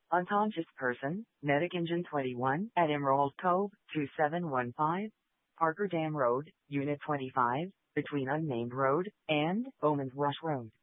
Unconscious person, Medic Engine 21, at Emerald Cove, 2715, Parker Dam Road, Unit 25, between Unnamed Road and Bowman's Rush Road.